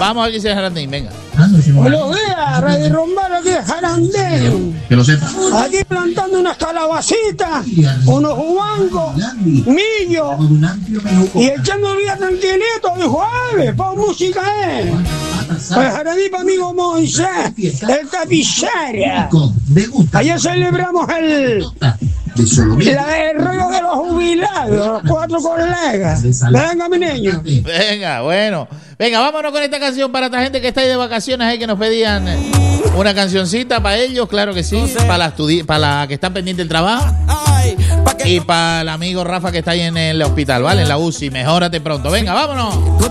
Vamos a ver qué dice Jarandín, venga. Buenos días, Radio Rombaro, aquí de Jarandín. Que lo sepa. Aquí plantando unas calabacitas, unos jugangos, millo, y echando el día tranquilito de jueves, por música es. Pues Jarandín para amigo Moisés, el tapicera. Ayer celebramos el rollo de los jubilados, los 4 colegas. Venga, mi niño. Venga, bueno. Venga, vámonos con esta canción para esta gente que está ahí de vacaciones ahí, que nos pedían una cancioncita para ellos, claro que sí. Para la que están pendiente del trabajo. Y para el amigo Rafa que está ahí en el hospital, ¿vale? En la UCI. Mejórate pronto. Venga, vámonos.